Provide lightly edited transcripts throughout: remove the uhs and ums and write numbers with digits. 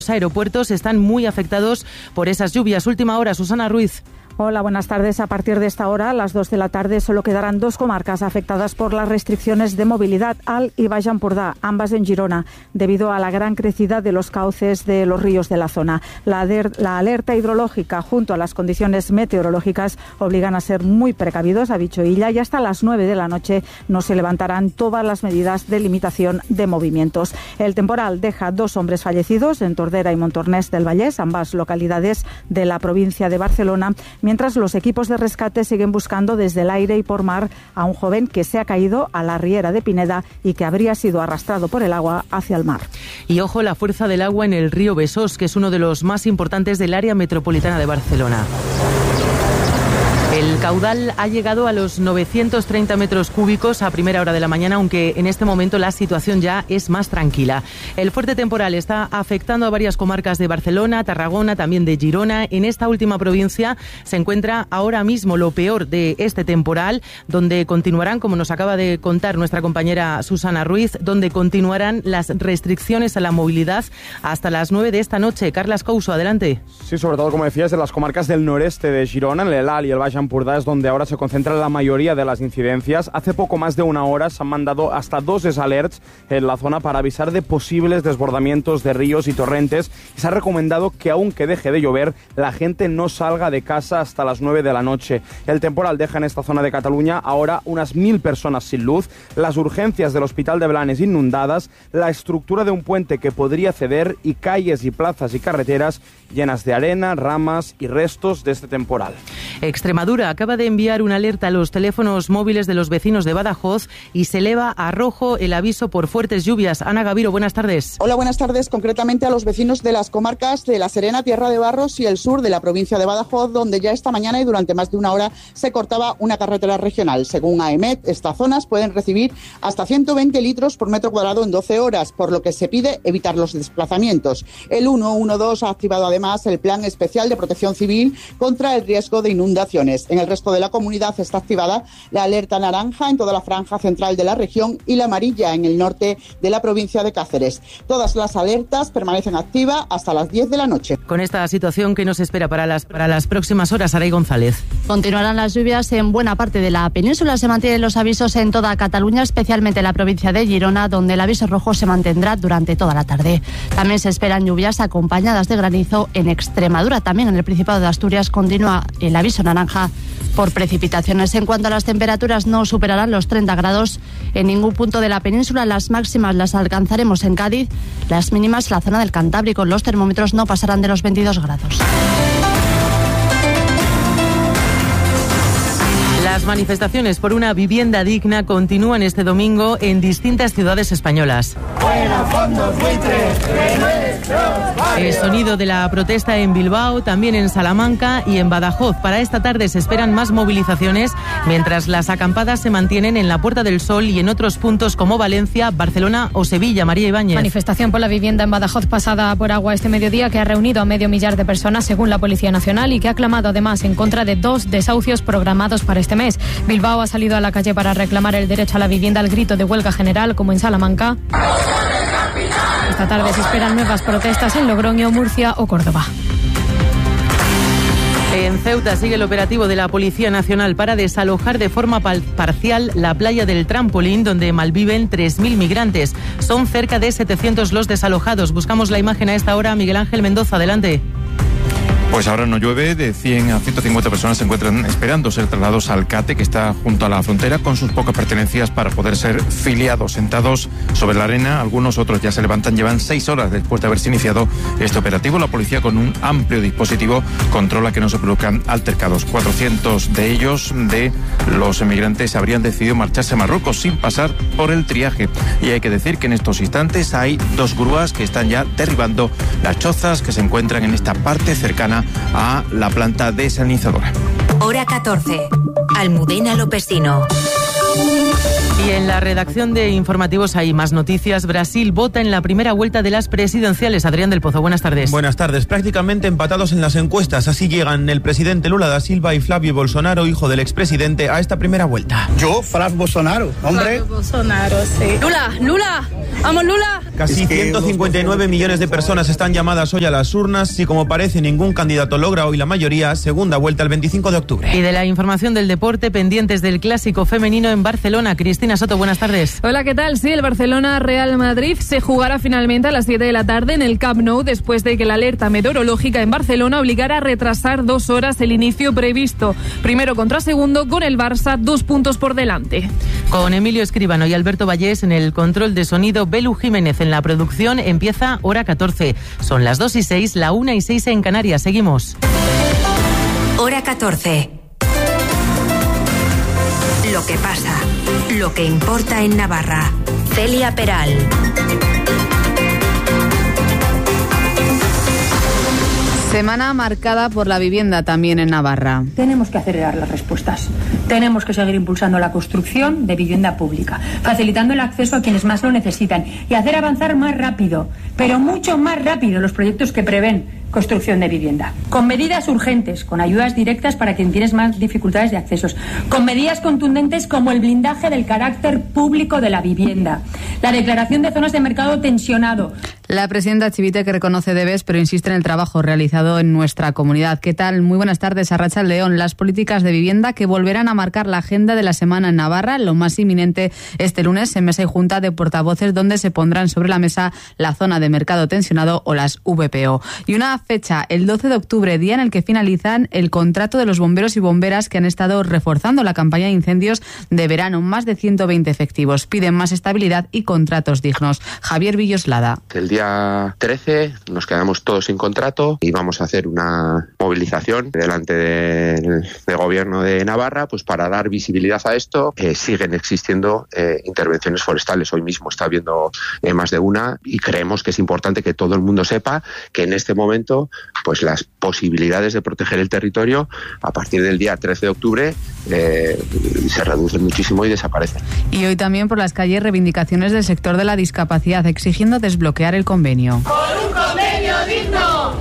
Los aeropuertos están muy afectados por esas lluvias. Última hora, Susana Ruiz. Hola, buenas tardes. A partir de esta hora, a las 2 de la tarde, solo quedarán 2 comarcas afectadas por las restricciones de movilidad, Alt y Baix Empordà, ambas en Girona, debido a la gran crecida de los cauces de los ríos de la zona. La alerta hidrológica junto a las condiciones meteorológicas obligan a ser muy precavidos, ha dicho Illa, y hasta las 9 de la noche no se levantarán todas las medidas de limitación de movimientos. El temporal deja 2 hombres fallecidos en Tordera y Montornès del Vallès, ambas localidades de la provincia de Barcelona, mientras los equipos de rescate siguen buscando desde el aire y por mar a un joven que se ha caído a la riera de Pineda y que habría sido arrastrado por el agua hacia el mar. Y ojo la fuerza del agua en el río Besós, que es uno de los más importantes del área metropolitana de Barcelona. El caudal ha llegado a los 930 metros cúbicos a primera hora de la mañana, aunque en este momento la situación ya es más tranquila. El fuerte temporal está afectando a varias comarcas de Barcelona, Tarragona, también de Girona. En esta última provincia se encuentra ahora mismo lo peor de este temporal, donde continuarán, como nos acaba de contar nuestra compañera Susana Ruiz, donde continuarán las restricciones a la movilidad hasta las 9 de esta noche. Carles Couso, adelante. Sí, sobre todo, como decías, de las comarcas del noreste de Girona, en el Alt y el Baix Empordà es donde ahora se concentra la mayoría de las incidencias. Hace poco más de una hora se han mandado hasta 2 alerts en la zona para avisar de posibles desbordamientos de ríos y torrentes. Y se ha recomendado que aunque deje de llover, la gente no salga de casa hasta las 9 de la noche. El temporal deja en esta zona de Cataluña ahora unas 1000 personas sin luz, las urgencias del Hospital de Blanes inundadas, la estructura de un puente que podría ceder y calles y plazas y carreteras llenas de arena, ramas y restos de este temporal. Extremadura acaba de enviar una alerta a los teléfonos móviles de los vecinos de Badajoz y se eleva a rojo el aviso por fuertes lluvias. Ana Gaviro, buenas tardes. Hola, buenas tardes. Concretamente a los vecinos de las comarcas de La Serena, Tierra de Barros y el sur de la provincia de Badajoz, donde ya esta mañana y durante más de una hora se cortaba una carretera regional. Según AEMET, estas zonas pueden recibir hasta 120 litros por metro cuadrado en 12 horas, por lo que se pide evitar los desplazamientos. El 112 ha activado además el Plan Especial de Protección Civil contra el riesgo de inundaciones. En el resto de la comunidad está activada la alerta naranja en toda la franja central de la región y la amarilla en el norte de la provincia de Cáceres. Todas las alertas permanecen activas hasta las 10 de la noche. Con esta situación, ¿qué nos espera para las próximas horas, Aray González? Continuarán las lluvias en buena parte de la península. Se mantienen los avisos en toda Cataluña, especialmente en la provincia de Girona, donde el aviso rojo se mantendrá durante toda la tarde. También se esperan lluvias acompañadas de granizo en Extremadura. También en el Principado de Asturias continúa el aviso naranja por precipitaciones. En cuanto a las temperaturas, no superarán los 30 grados en ningún punto de la península. Las máximas las alcanzaremos en Cádiz, las mínimas en la zona del Cantábrico. Los termómetros no pasarán de los 22 grados. Las manifestaciones por una vivienda digna continúan este domingo en distintas ciudades españolas. El sonido de la protesta en Bilbao, también en Salamanca y en Badajoz. Para esta tarde se esperan más movilizaciones, mientras las acampadas se mantienen en la Puerta del Sol y en otros puntos como Valencia, Barcelona o Sevilla. María Ibáñez. Manifestación por la vivienda en Badajoz pasada por agua este mediodía, que ha reunido a 500.000 de personas según la Policía Nacional y que ha clamado además en contra de 2 desahucios programados para este mes. Bilbao ha salido a la calle para reclamar el derecho a la vivienda al grito de huelga general, como en Salamanca. Esta tarde se esperan nuevas protestas en Logroño, Murcia o Córdoba. En Ceuta sigue el operativo de la Policía Nacional para desalojar de forma parcial la playa del Trampolín, donde malviven 3.000 migrantes. Son cerca de 700 los desalojados. Buscamos la imagen a esta hora. Miguel Ángel Mendoza, adelante. Pues ahora no llueve, de 100 a 150 personas se encuentran esperando ser trasladados al CATE, que está junto a la frontera, con sus pocas pertenencias para poder ser filiados. Sentados sobre la arena, algunos otros ya se levantan, llevan 6 horas después de haberse iniciado este operativo. La policía, con un amplio dispositivo, controla que no se produzcan altercados. 400 de ellos, de los emigrantes, habrían decidido marcharse a Marruecos sin pasar por el triaje. Y hay que decir que en estos instantes hay 2 grúas que están ya derribando las chozas que se encuentran en esta parte cercana a la planta desalinizadora. Hora 14. Almudena Lopesino. Y en la redacción de informativos hay más noticias. Brasil vota en la primera vuelta de las presidenciales. Adrián del Pozo, buenas tardes. Buenas tardes. Prácticamente empatados en las encuestas. Así llegan el presidente Lula da Silva y Flávio Bolsonaro, hijo del expresidente, a esta primera vuelta. Yo, Flávio Bolsonaro, hombre. Flávio Bolsonaro, sí. Lula, vamos Lula. Casi 159 millones de personas están llamadas hoy a las urnas. Si como parece ningún candidato logra hoy la mayoría, segunda vuelta el 25 de octubre. Y de la información del deporte, pendientes del clásico femenino en Barcelona. Cristina Soto, buenas tardes. Hola, ¿qué tal? Sí, el Barcelona-Real Madrid se jugará finalmente a las 7 de la tarde en el Camp Nou después de que la alerta meteorológica en Barcelona obligara a retrasar 2 horas el inicio previsto. Primero contra segundo, con el Barça 2 puntos por delante. Con Emilio Escribano y Alberto Vallés en el control de sonido, Belu Jiménez en la producción. Empieza hora 14. Son las 2:06, la 1:06 en Canarias. Seguimos. Hora 14. Lo que pasa, lo que importa en Navarra. Celia Peral. Semana marcada por la vivienda también en Navarra. Tenemos que acelerar las respuestas. Tenemos que seguir impulsando la construcción de vivienda pública, facilitando el acceso a quienes más lo necesitan y hacer avanzar más rápido, pero mucho más rápido, los proyectos que prevén construcción de vivienda. Con medidas urgentes, con ayudas directas para quien tiene más dificultades de accesos, con medidas contundentes como el blindaje del carácter público de la vivienda, la declaración de zonas de mercado tensionado. La presidenta Chivite, que reconoce debes, pero insiste en el trabajo realizado en nuestra comunidad. ¿Qué tal? Muy buenas tardes, Arratsaldeon. Las políticas de vivienda que volverán a marcar la agenda de la semana en Navarra, lo más inminente este lunes en mesa y junta de portavoces, donde se pondrán sobre la mesa la zona de mercado tensionado o las VPO. Y una fecha, el 12 de octubre, día en el que finalizan el contrato de los bomberos y bomberas que han estado reforzando la campaña de incendios de verano. Más de 120 efectivos. Piden más estabilidad y contratos dignos. Javier Villoslada. El día 13 nos quedamos todos sin contrato y vamos a hacer una movilización delante del gobierno de Navarra, pues para dar visibilidad a esto. Siguen existiendo intervenciones forestales. Hoy mismo está habiendo más de una y creemos que es importante que todo el mundo sepa que en este momento pues las posibilidades de proteger el territorio a partir del día 13 de octubre se reducen muchísimo y desaparecen. Y hoy también por las calles reivindicaciones del sector de la discapacidad exigiendo desbloquear el convenio. ¡Por un convenio digno!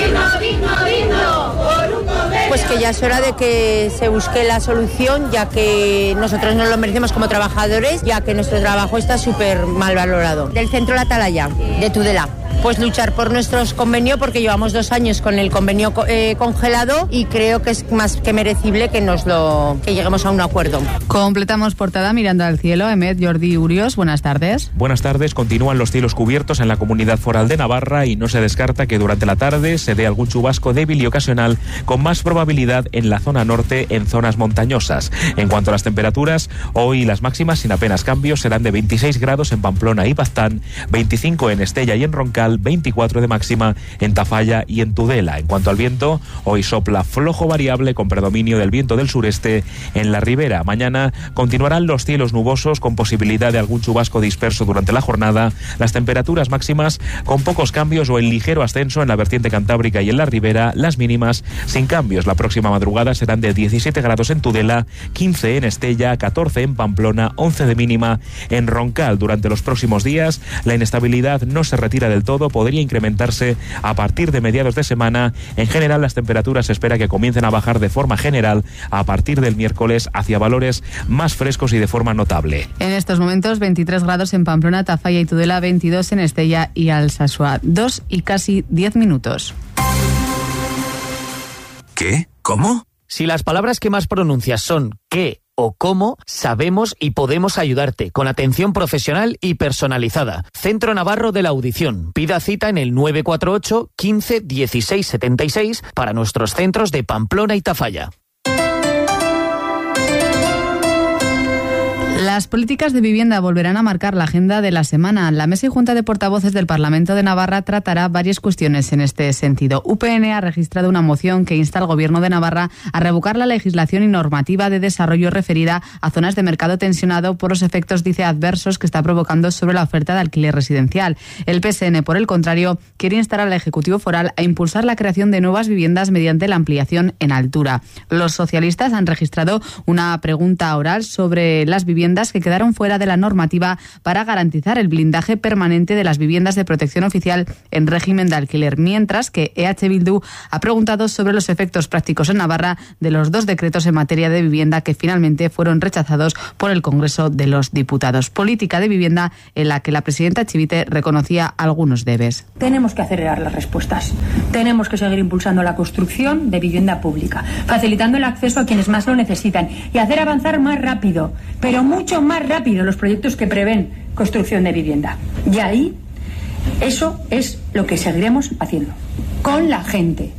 ¡Por un convenio! Pues que ya es hora de que se busque la solución, ya que nosotros no lo merecemos como trabajadores, ya que nuestro trabajo está súper mal valorado. Del centro La Atalaya, de Tudela. Pues luchar por nuestros convenios, porque llevamos 2 años con el convenio congelado y creo que es más que merecible que lleguemos a un acuerdo. Completamos portada mirando al cielo. Emet, Jordi Urios, buenas tardes. Buenas tardes. Continúan los cielos cubiertos en la Comunidad Foral de Navarra y no se descarta que durante la tarde se dé algún chubasco débil y ocasional con más probabilidad en la zona norte, en zonas montañosas. En cuanto a las temperaturas, hoy las máximas sin apenas cambios serán de 26 grados en Pamplona y Baztán, 25 en Estella y en Roncal, 24 de máxima en Tafalla y en Tudela. En cuanto al viento, hoy sopla flojo variable con predominio del viento del sureste en la ribera. Mañana continuarán los cielos nubosos con posibilidad de algún chubasco disperso durante la jornada. Las temperaturas máximas con pocos cambios o en ligero ascenso en la vertiente cantábrica y en la ribera. Las mínimas sin cambios. La próxima madrugada serán de 17 grados en Tudela, 15 en Estella, 14 en Pamplona, 11 de mínima en Roncal. Durante los próximos días la inestabilidad no se retira del todo, podría incrementarse a partir de mediados de semana. En general, las temperaturas se espera que comiencen a bajar de forma general a partir del miércoles hacia valores más frescos y de forma notable. En estos momentos, 23 grados en Pamplona, Tafalla y Tudela, 22 en Estella y Alsasua. 2 y casi 10 minutos. ¿Qué? ¿Cómo? Si las palabras que más pronuncias son ¿qué? O cómo, sabemos y podemos ayudarte con atención profesional y personalizada. Centro Navarro de la Audición. Pida cita en el 948 15 16 76 para nuestros centros de Pamplona y Tafalla. Las políticas de vivienda volverán a marcar la agenda de la semana. La Mesa y Junta de Portavoces del Parlamento de Navarra tratará varias cuestiones en este sentido. UPN ha registrado una moción que insta al Gobierno de Navarra a revocar la legislación y normativa de desarrollo referida a zonas de mercado tensionado por los efectos, dice, adversos que está provocando sobre la oferta de alquiler residencial. El PSN, por el contrario, quiere instar al Ejecutivo Foral a impulsar la creación de nuevas viviendas mediante la ampliación en altura. Los socialistas han registrado una pregunta oral sobre las viviendas viviendas que quedaron fuera de la normativa para garantizar el blindaje permanente de las viviendas de protección oficial en régimen de alquiler, mientras que EH Bildu ha preguntado sobre los efectos prácticos en Navarra de los 2 decretos en materia de vivienda que finalmente fueron rechazados por el Congreso de los Diputados. Política de vivienda en la que la presidenta Chivite reconocía algunos debes. Tenemos que acelerar las respuestas. Tenemos que seguir impulsando la construcción de vivienda pública, facilitando el acceso a quienes más lo necesitan y hacer avanzar más rápido, pero mucho más rápido, los proyectos que prevén construcción de vivienda. Y ahí, eso es lo que seguiremos haciendo, con la gente.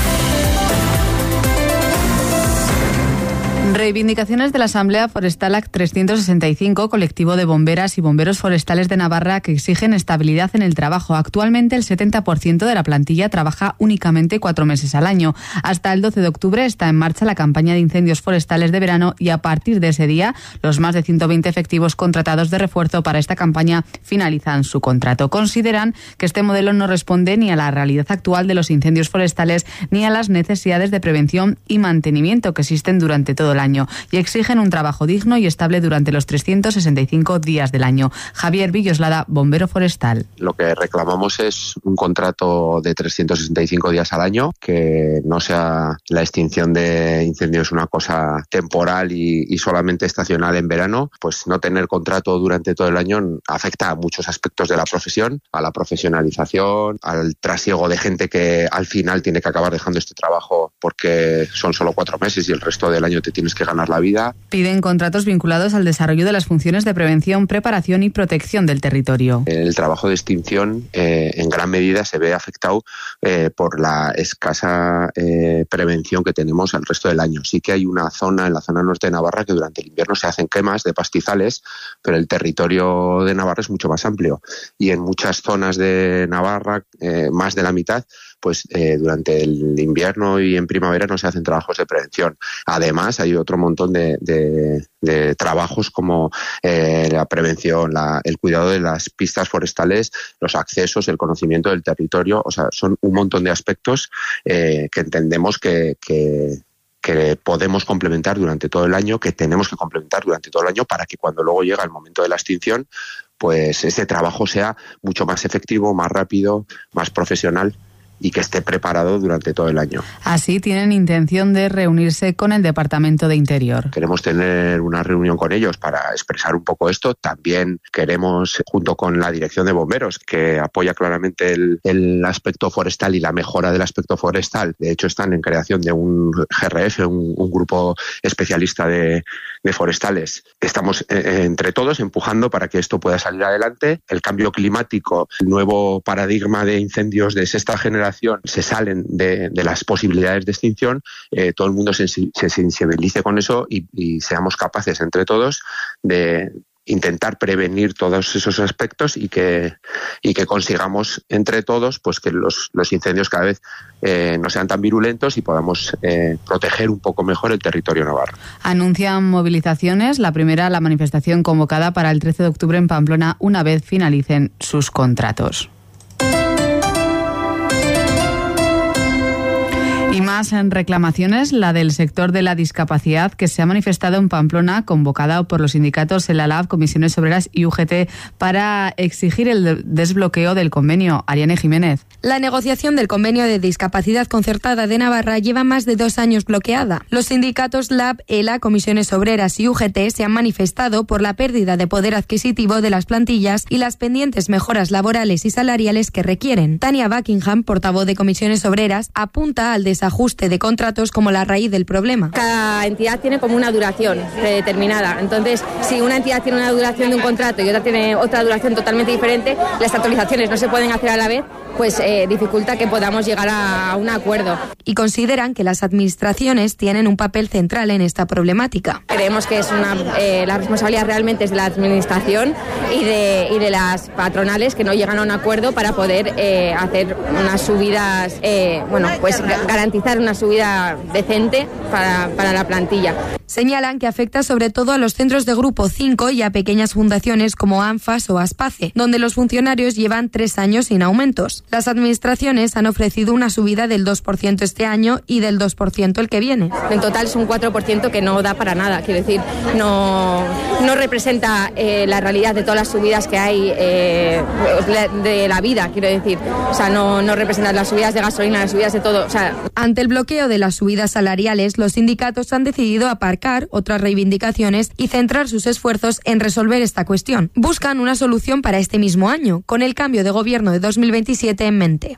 Reivindicaciones de la Asamblea Forestal AC 365, colectivo de bomberas y bomberos forestales de Navarra, que exigen estabilidad en el trabajo. Actualmente el 70% de la plantilla trabaja únicamente 4 meses al año. Hasta el 12 de octubre está en marcha la campaña de incendios forestales de verano y a partir de ese día los más de 120 efectivos contratados de refuerzo para esta campaña finalizan su contrato. Consideran que este modelo no responde ni a la realidad actual de los incendios forestales ni a las necesidades de prevención y mantenimiento que existen durante todo el año y exigen un trabajo digno y estable durante los 365 días del año. Javier Villoslada, bombero forestal. Lo que reclamamos es un contrato de 365 días al año, que no sea la extinción de incendios una cosa temporal y solamente estacional en verano. Pues no tener contrato durante todo el año afecta a muchos aspectos de la profesión, a la profesionalización, al trasiego de gente que al final tiene que acabar dejando este trabajo porque son solo 4 meses y el resto del año te tienes que ganar la vida. Piden contratos vinculados al desarrollo de las funciones de prevención, preparación y protección del territorio. El trabajo de extinción en gran medida se ve afectado por la escasa prevención que tenemos el resto del año. Sí que hay una zona en la zona norte de Navarra que durante el invierno se hacen quemas de pastizales, pero el territorio de Navarra es mucho más amplio y en muchas zonas de Navarra, más de la mitad, pues durante el invierno y en primavera no se hacen trabajos de prevención. Además, hay otro montón de trabajos como la prevención, el cuidado de las pistas forestales, los accesos, el conocimiento del territorio. O sea, son un montón de aspectos que entendemos que podemos complementar durante todo el año, que tenemos que complementar durante todo el año para que cuando luego llega el momento de la extinción, pues ese trabajo sea mucho más efectivo, más rápido, más profesional y que esté preparado durante todo el año. Así tienen intención de reunirse con el Departamento de Interior. Queremos tener una reunión con ellos para expresar un poco esto. También queremos, junto con la Dirección de Bomberos, que apoya claramente el aspecto forestal y la mejora del aspecto forestal. De hecho, están en creación de un GRF, un grupo especialista de forestales. Estamos entre todos empujando para que esto pueda salir adelante. El cambio climático, el nuevo paradigma de incendios de sexta generación, se salen de las posibilidades de extinción, todo el mundo se sensibilice con eso y seamos capaces entre todos de intentar prevenir todos esos aspectos y que consigamos entre todos pues que los incendios cada vez no sean tan virulentos y podamos proteger un poco mejor el territorio navarro. Anuncian movilizaciones, la primera, la manifestación convocada para el 13 de octubre en Pamplona una vez finalicen sus contratos. Y más en reclamaciones, la del sector de la discapacidad que se ha manifestado en Pamplona, convocada por los sindicatos ELALAB, Comisiones Obreras y UGT para exigir el desbloqueo del convenio. Ariane Jiménez. La negociación del convenio de discapacidad concertada de Navarra lleva más de 2 años bloqueada. Los sindicatos LAB, ELA, Comisiones Obreras y UGT se han manifestado por la pérdida de poder adquisitivo de las plantillas y las pendientes mejoras laborales y salariales que requieren. Tania Buckingham, portavoz de Comisiones Obreras, apunta al desajuste de contratos como la raíz del problema. Cada entidad tiene como una duración predeterminada. Entonces, si una entidad tiene una duración de un contrato y otra tiene otra duración totalmente diferente, las actualizaciones no se pueden hacer a la vez, pues dificulta que podamos llegar a un acuerdo. Y consideran que las administraciones tienen un papel central en esta problemática. Creemos que es la responsabilidad realmente es de la administración y de las patronales que no llegan a un acuerdo para poder hacer unas subidas, pues garantizar garantizar una subida decente para la plantilla. Señalan que afecta sobre todo a los centros de Grupo 5 y a pequeñas fundaciones como ANFAS o ASPACE, donde los funcionarios llevan 3 años sin aumentos. Las administraciones han ofrecido una subida del 2% este año y del 2% el que viene. En total es un 4% que no da para nada, quiero decir, no representa la realidad de todas las subidas que hay de la vida, quiero decir. O sea, no representa las subidas de gasolina, las subidas de todo. O sea. Ante el bloqueo de las subidas salariales, los sindicatos han decidido aparcar otras reivindicaciones y centrar sus esfuerzos en resolver esta cuestión. Buscan una solución para este mismo año, con el cambio de gobierno de 2027 en mente.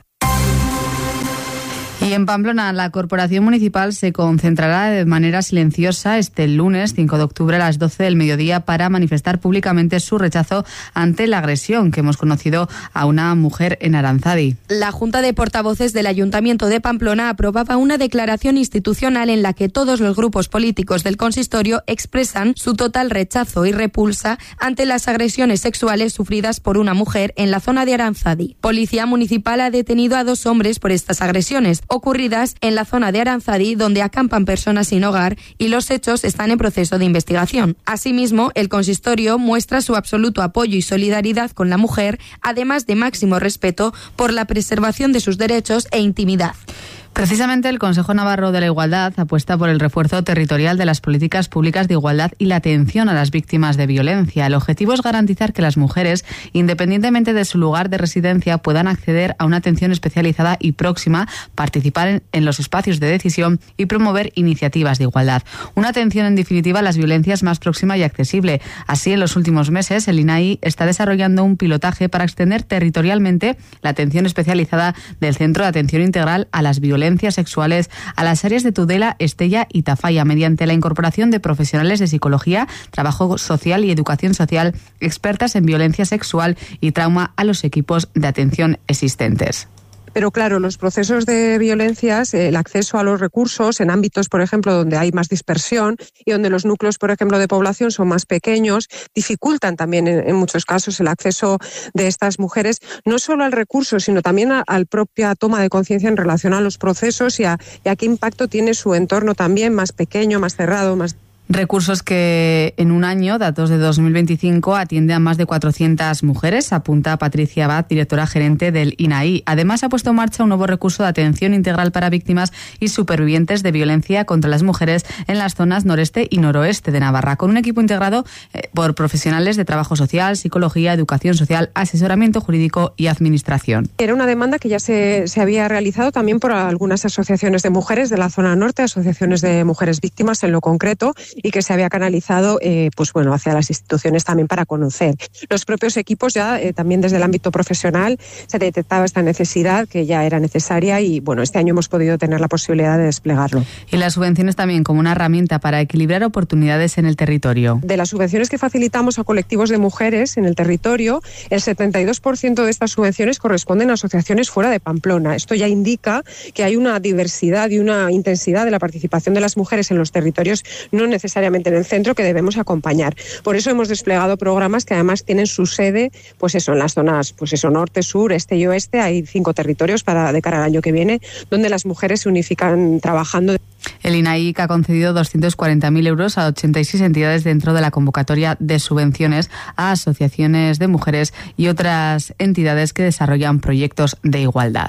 Y en Pamplona, la Corporación Municipal se concentrará de manera silenciosa este lunes 5 de octubre a las 12 del mediodía para manifestar públicamente su rechazo ante la agresión que hemos conocido a una mujer en Aranzadi. La Junta de Portavoces del Ayuntamiento de Pamplona aprobaba una declaración institucional en la que todos los grupos políticos del consistorio expresan su total rechazo y repulsa ante las agresiones sexuales sufridas por una mujer en la zona de Aranzadi. Policía Municipal ha detenido a 2 hombres por estas agresiones ocurridas en la zona de Aranzadi, donde acampan personas sin hogar, y los hechos están en proceso de investigación. Asimismo, el consistorio muestra su absoluto apoyo y solidaridad con la mujer, además de máximo respeto por la preservación de sus derechos e intimidad. Precisamente el Consejo Navarro de la Igualdad apuesta por el refuerzo territorial de las políticas públicas de igualdad y la atención a las víctimas de violencia. El objetivo es garantizar que las mujeres, independientemente de su lugar de residencia, puedan acceder a una atención especializada y próxima, participar en los espacios de decisión y promover iniciativas de igualdad. Una atención, en definitiva, a las violencias más próxima y accesible. Así, en los últimos meses, el INAI está desarrollando un pilotaje para extender territorialmente la atención especializada del Centro de Atención Integral a las Violencias Sexuales a las áreas de Tudela, Estella y Tafalla, mediante la incorporación de profesionales de psicología, trabajo social y educación social, expertas en violencia sexual y trauma a los equipos de atención existentes. Pero claro, los procesos de violencias, el acceso a los recursos en ámbitos, por ejemplo, donde hay más dispersión y donde los núcleos, por ejemplo, de población son más pequeños, dificultan también en muchos casos el acceso de estas mujeres, no solo al recurso, sino también a la propia toma de conciencia en relación a los procesos y a qué impacto tiene su entorno también más pequeño, más cerrado, más... Recursos que en un año, datos de 2025, atiende a más de 400 mujeres, apunta Patricia Abad, directora gerente del INAI. Además, ha puesto en marcha un nuevo recurso de atención integral para víctimas y supervivientes de violencia contra las mujeres en las zonas noreste y noroeste de Navarra, con un equipo integrado por profesionales de trabajo social, psicología, educación social, asesoramiento jurídico y administración. Era una demanda que ya se había realizado también por algunas asociaciones de mujeres de la zona norte, asociaciones de mujeres víctimas en lo concreto, y que se había canalizado hacia las instituciones también para conocer. Los propios equipos ya también desde el ámbito profesional se detectaba esta necesidad que ya era necesaria y este año hemos podido tener la posibilidad de desplegarlo. Y las subvenciones también como una herramienta para equilibrar oportunidades en el territorio. De las subvenciones que facilitamos a colectivos de mujeres en el territorio, el 72% de estas subvenciones corresponden a asociaciones fuera de Pamplona. Esto ya indica que hay una diversidad y una intensidad de la participación de las mujeres en los territorios, no necesariamente en el centro, que debemos acompañar. Por eso hemos desplegado programas que además tienen su sede en las zonas norte, sur, este y oeste. Hay 5 territorios de cara al año que viene donde las mujeres se unifican trabajando. El INAI ha concedido 240.000 euros a 86 entidades dentro de la convocatoria de subvenciones a asociaciones de mujeres y otras entidades que desarrollan proyectos de igualdad.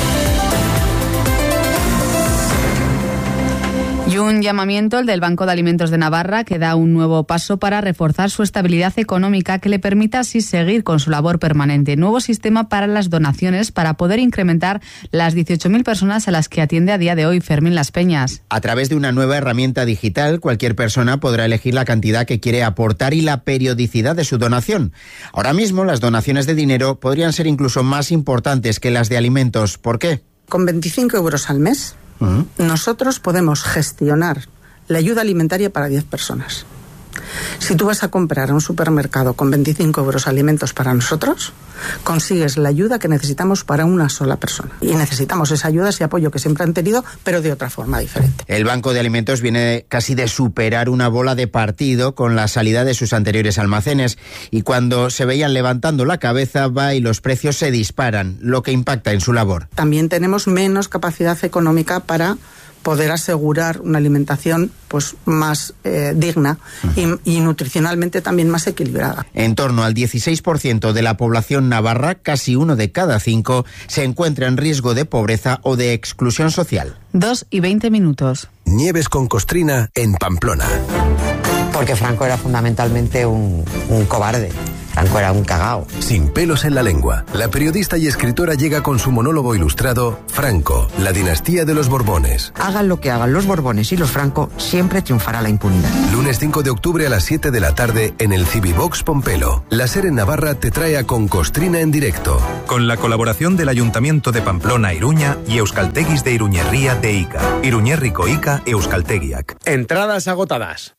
Y un llamamiento, el del Banco de Alimentos de Navarra, que da un nuevo paso para reforzar su estabilidad económica que le permita así seguir con su labor permanente. Nuevo sistema para las donaciones para poder incrementar las 18.000 personas a las que atiende a día de hoy Fermín Las Peñas. A través de una nueva herramienta digital, cualquier persona podrá elegir la cantidad que quiere aportar y la periodicidad de su donación. Ahora mismo las donaciones de dinero podrían ser incluso más importantes que las de alimentos. ¿Por qué? Con 25 euros al mes, nosotros podemos gestionar la ayuda alimentaria para 10 personas. Si tú vas a comprar a un supermercado con 25 euros alimentos para nosotros, consigues la ayuda que necesitamos para una sola persona. Y necesitamos esa ayuda, ese apoyo que siempre han tenido, pero de otra forma diferente. El Banco de Alimentos viene casi de superar una bola de partido con la salida de sus anteriores almacenes, y cuando se veían levantando la cabeza va y los precios se disparan, lo que impacta en su labor. También tenemos menos capacidad económica para poder asegurar una alimentación pues más digna y nutricionalmente también más equilibrada. En torno al 16% de la población navarra, casi 1 de cada 5, se encuentra en riesgo de pobreza o de exclusión social. 2:20. Nieves con Costrina en Pamplona. Porque Franco era fundamentalmente un cobarde. Franco era un cagao. Sin pelos en la lengua, la periodista y escritora llega con su monólogo ilustrado Franco, la dinastía de los Borbones. Hagan lo que hagan los Borbones y los Franco, siempre triunfará la impunidad. Lunes 5 de octubre a las 7 de la tarde en el Civivox Pompelo. La SER en Navarra te trae a Con Costrina en directo. Con la colaboración del Ayuntamiento de Pamplona, Iruña y Euskalteguis de Iruñerría de Ica. Iruñerriko Ica Euskaltegiak. Entradas agotadas.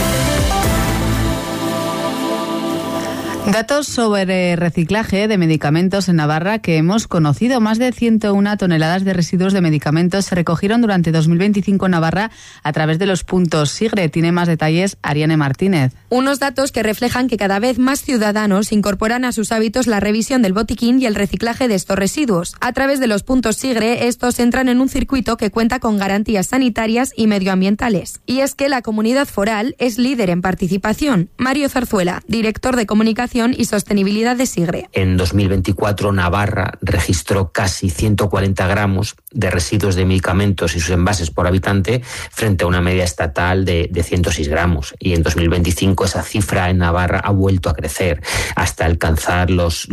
Datos sobre reciclaje de medicamentos en Navarra que hemos conocido. Más de 101 toneladas de residuos de medicamentos se recogieron durante 2025 en Navarra a través de los puntos SIGRE. Tiene más detalles Ariane Martínez. Unos datos que reflejan que cada vez más ciudadanos incorporan a sus hábitos la revisión del botiquín y el reciclaje de estos residuos. A través de los puntos SIGRE, estos entran en un circuito que cuenta con garantías sanitarias y medioambientales. Y es que la comunidad foral es líder en participación. Mario Zarzuela, director de comunicación y sostenibilidad de SIGRE. En 2024 Navarra registró casi 140 gramos de residuos de medicamentos y sus envases por habitante frente a una media estatal de 106 gramos. Y en 2025 esa cifra en Navarra ha vuelto a crecer hasta alcanzar los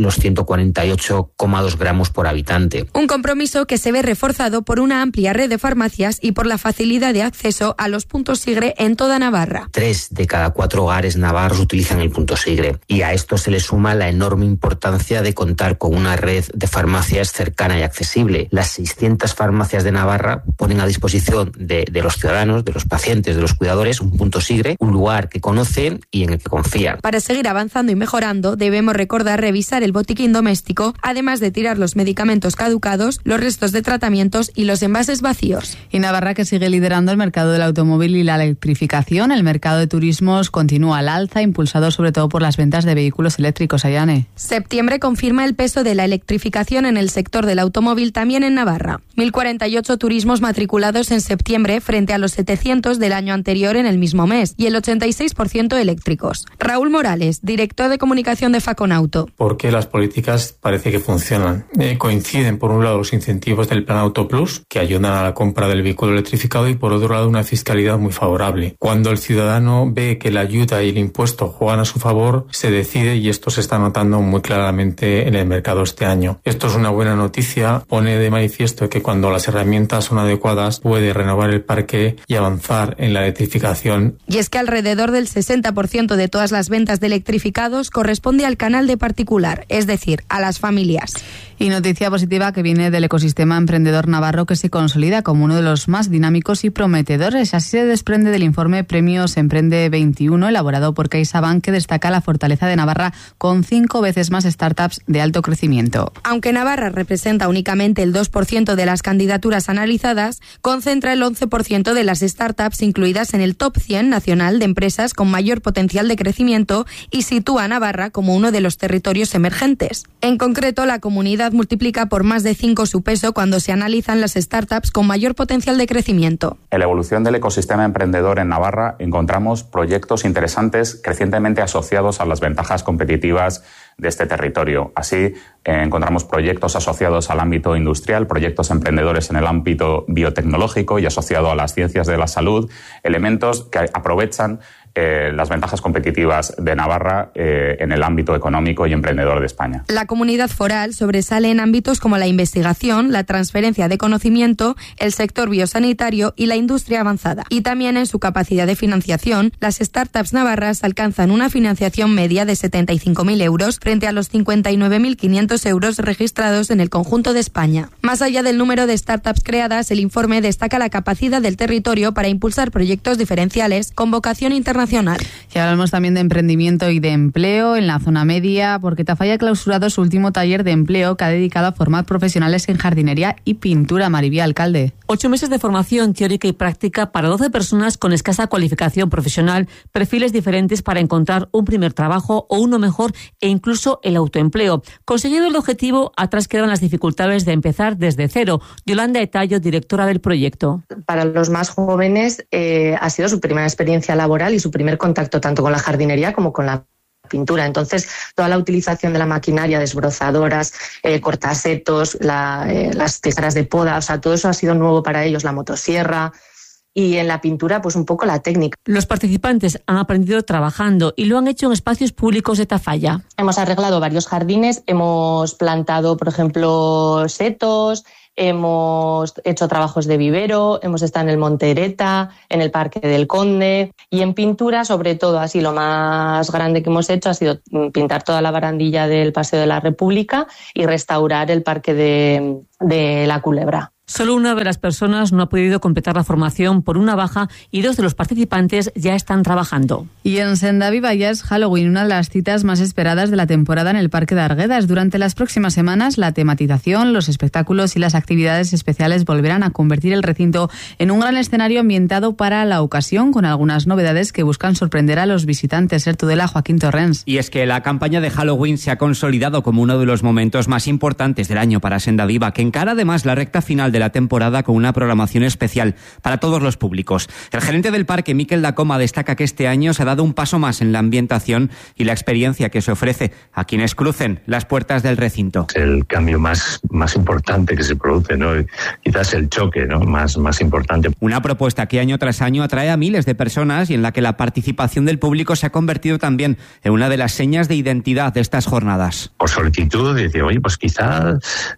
148,2 gramos por habitante. Un compromiso que se ve reforzado por una amplia red de farmacias y por la facilidad de acceso a los puntos SIGRE en toda Navarra. 3 de cada 4 hogares navarros utilizan el punto SIGRE y a esto se le suma la enorme importancia de contar con una red de farmacias cercana y accesible. Las 600 farmacias de Navarra ponen a disposición de los ciudadanos, de los pacientes, de los cuidadores, un punto SIGRE, un lugar que conocen y en el que confían. Para seguir avanzando y mejorando, debemos recordar revisar el botiquín doméstico, además de tirar los medicamentos caducados, los restos de tratamientos y los envases vacíos. Y Navarra, que sigue liderando el mercado del automóvil y la electrificación. El mercado de turismos continúa al alza, impulsado sobre todo por las ventas de vehículos eléctricos. Ayane. Septiembre confirma el peso de la electrificación en el sector del automóvil también en Navarra. 1.048 turismos matriculados en septiembre frente a los 700 del año anterior en el mismo mes y el 86% eléctricos. Raúl Morales, director de comunicación de Faconauto. Porque las políticas parece que funcionan. Coinciden por un lado los incentivos del Plan Auto Plus, que ayudan a la compra del vehículo electrificado, y por otro lado una fiscalidad muy favorable. Cuando el ciudadano ve que la ayuda y el impuesto juegan a su favor, se decide, y esto se está notando muy claramente en el mercado este año. Esto es una buena noticia, pone de manifiesto que cuando las herramientas son adecuadas puede renovar el parque y avanzar en la electrificación. Y es que alrededor del 60% de todas las ventas de electrificados corresponde al canal de particular, es decir, a las familias. Y noticia positiva que viene del ecosistema emprendedor navarro, que se consolida como uno de los más dinámicos y prometedores. Así se desprende del informe Premios Emprende 21, elaborado por CaixaBank, que destaca la fortaleza de Navarra con 5 veces más startups de alto crecimiento. Aunque Navarra representa únicamente el 2% de las candidaturas analizadas, concentra el 11% de las startups incluidas en el top 100 nacional de empresas con mayor potencial de crecimiento y sitúa a Navarra como uno de los territorios emergentes. En concreto, la comunidad multiplica por más de 5 su peso cuando se analizan las startups con mayor potencial de crecimiento. En la evolución del ecosistema emprendedor en Navarra encontramos proyectos interesantes crecientemente asociados a las ventajas competitivas de este territorio. Así, encontramos proyectos asociados al ámbito industrial, proyectos emprendedores en el ámbito biotecnológico y asociado a las ciencias de la salud, elementos que aprovechan las ventajas competitivas de Navarra en el ámbito económico y emprendedor de España. La comunidad foral sobresale en ámbitos como la investigación, la transferencia de conocimiento, el sector biosanitario y la industria avanzada. Y también en su capacidad de financiación, las startups navarras alcanzan una financiación media de 75.000 euros frente a los 59.500 euros registrados en el conjunto de España. Más allá del número de startups creadas, el informe destaca la capacidad del territorio para impulsar proyectos diferenciales con vocación internacional nacional. Y hablamos también de emprendimiento y de empleo en la zona media, porque Tafalla ha clausurado su último taller de empleo que ha dedicado a formar profesionales en jardinería y pintura. Maribía, alcalde. 8 meses de formación teórica y práctica para 12 personas con escasa cualificación profesional, perfiles diferentes para encontrar un primer trabajo o uno mejor e incluso el autoempleo. Conseguido el objetivo, atrás quedan las dificultades de empezar desde cero. Yolanda Etallo, directora del proyecto. Para los más jóvenes ha sido su primera experiencia laboral y su primer contacto tanto con la jardinería como con la pintura. Entonces, toda la utilización de la maquinaria, desbrozadoras, cortasetos, las tijeras de poda, o sea, todo eso ha sido nuevo para ellos, la motosierra. Y en la pintura, pues un poco la técnica. Los participantes han aprendido trabajando y lo han hecho en espacios públicos de Tafalla. Hemos arreglado varios jardines, hemos plantado, por ejemplo, setos, hemos hecho trabajos de vivero, hemos estado en el Monte Ereta, en el Parque del Conde, y en pintura, sobre todo, así lo más grande que hemos hecho ha sido pintar toda la barandilla del Paseo de la República y restaurar el Parque de la Culebra. Solo una de las personas no ha podido completar la formación por una baja y 2 de los participantes ya están trabajando. Y en Sendaviva ya es Halloween, una de las citas más esperadas de la temporada en el Parque de Arguedas. Durante las próximas semanas, la tematización, los espectáculos y las actividades especiales volverán a convertir el recinto en un gran escenario ambientado para la ocasión, con algunas novedades que buscan sorprender a los visitantes. Tudela, Joaquín Torrens. Y es que la campaña de Halloween se ha consolidado como uno de los momentos más importantes del año para Sendaviva, que encara además la recta final de la temporada con una programación especial para todos los públicos. El gerente del parque, Miquel Dacoma, destaca que este año se ha dado un paso más en la ambientación y la experiencia que se ofrece a quienes crucen las puertas del recinto. El cambio más importante que se produce, ¿no? Quizás el choque, ¿no? más importante. Una propuesta que año tras año atrae a miles de personas y en la que la participación del público se ha convertido también en una de las señas de identidad de estas jornadas. Por solicitud, dice, oye, pues quizás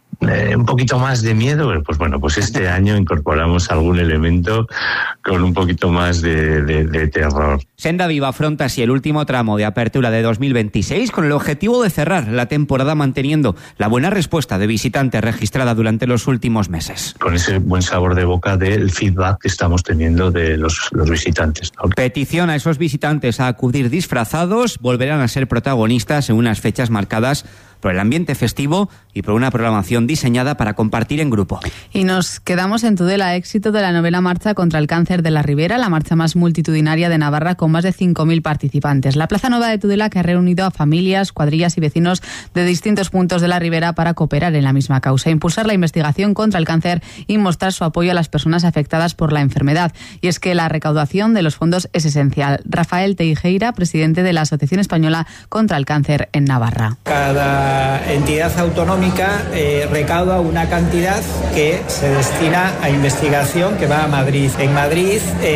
un poquito más de miedo, pues bueno, pues este año incorporamos algún elemento con un poquito más de terror. Sendaviva afronta así el último tramo de apertura de 2026 con el objetivo de cerrar la temporada manteniendo la buena respuesta de visitantes registrada durante los últimos meses. Con ese buen sabor de boca del feedback que estamos teniendo de los visitantes, ¿no? Petición a esos visitantes a acudir disfrazados, volverán a ser protagonistas en unas fechas marcadas por el ambiente festivo y por una programación diseñada para compartir en grupo. Y nos quedamos en Tudela, éxito de la novena marcha contra el cáncer de la Ribera, la marcha más multitudinaria de Navarra con más de 5.000 participantes. La Plaza Nueva de Tudela, que ha reunido a familias, cuadrillas y vecinos de distintos puntos de la Ribera para cooperar en la misma causa, impulsar la investigación contra el cáncer y mostrar su apoyo a las personas afectadas por la enfermedad. Y es que la recaudación de los fondos es esencial. Rafael Teijeira, presidente de la Asociación Española contra el Cáncer en Navarra. Cada entidad autonómica recauda una cantidad que se destina a investigación que va a Madrid. En Madrid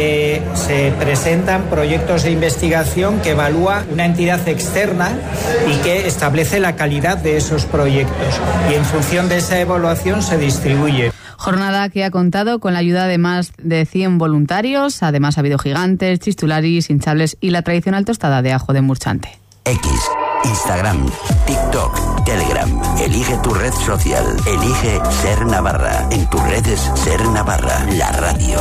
se presentan proyectos de investigación que evalúa una entidad externa y que establece la calidad de esos proyectos. Y en función de esa evaluación se distribuye. Jornada que ha contado con la ayuda de más de 100 voluntarios. Además ha habido gigantes, chistularis, hinchables y la tradicional tostada de ajo de Murchante. X, Instagram, TikTok, Telegram. Elige tu red social. Elige Ser Navarra. En tus redes Ser Navarra, la radio.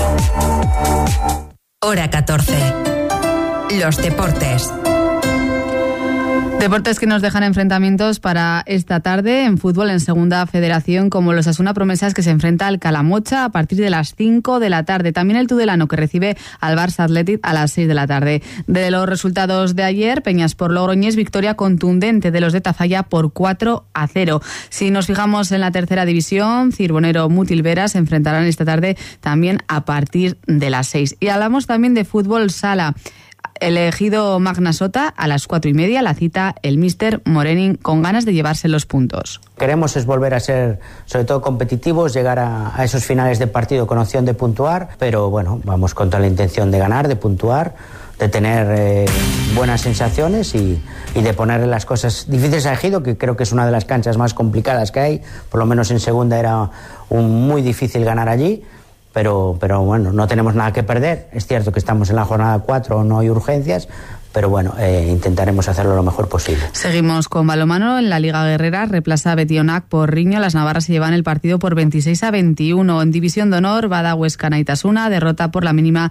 Hora 14. Los deportes. Deportes que nos dejan enfrentamientos para esta tarde en fútbol en Segunda Federación, como los Osasuna Promesas, que se enfrenta al Calamocha a partir de las 5 de la tarde. También el Tudelano, que recibe al Barça Athletic a las 6 de la tarde. De los resultados de ayer, Peñaspor Logroñés, victoria contundente de los de Tafalla por 4-0. Si nos fijamos en la tercera división, Cirbonero Mutilvera se enfrentarán esta tarde también a partir de las 6. Y hablamos también de fútbol sala. Elegido Magnasota a las 4:30, la cita el míster Morenin con ganas de llevarse los puntos. Queremos es volver a ser, sobre todo, competitivos, llegar a esos finales de partido con opción de puntuar, pero bueno, vamos con toda la intención de ganar, de puntuar, de tener buenas sensaciones y de ponerle las cosas difíciles a Ejido, que creo que es una de las canchas más complicadas que hay, por lo menos en segunda era muy difícil ganar allí. Pero bueno, no tenemos nada que perder. Es cierto que estamos en la jornada 4, no hay urgencias, pero bueno, intentaremos hacerlo lo mejor posible. Seguimos con balonmano. En la Liga Guerrera reemplaza a Betionac por Riño. Las navarras se llevan el partido por 26-21. En División de Honor, Bada Huesca Anaitasuna, derrota por la mínima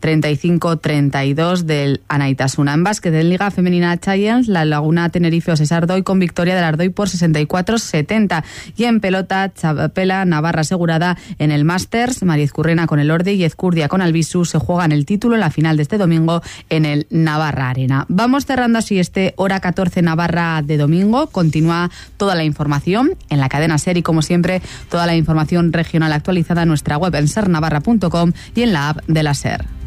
35-32 del Anaitasuna. En básquet, en Liga Femenina Giants, la Laguna Tenerife Osesa Ardoy con victoria del Ardoy por 64-70. Y en pelota, Chapela Navarra asegurada en el Masters. Mariz Currena con el Orde y Ezcurdia con Albisu se juegan el título en la final de este domingo en el Navarra Arena. Vamos cerrando así este Hora 14 Navarra de domingo. Continúa toda la información en la cadena SER y, como siempre, toda la información regional actualizada en nuestra web en sernavarra.com y en la app de la SER.